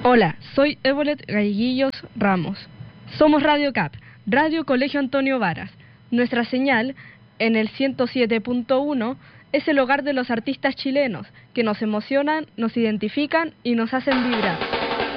Hola, soy Evolet Galleguillos Ramos. Somos Radio CAP, Radio Colegio Antonio Varas. Nuestra señal, en el 107.1, es el hogar de los artistas chilenos, que nos emocionan, nos identifican y nos hacen vibrar.